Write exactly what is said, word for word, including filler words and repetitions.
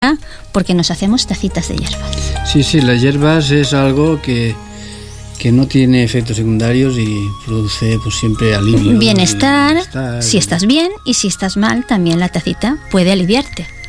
taza porque nos hacemos tacitas de hierbas. Sí, sí, las hierbas es algo que, que no tiene efectos secundarios y produce pues siempre alivio. Bienestar, bienestar si estás bien, y si estás mal, también la tacita puede aliviarte.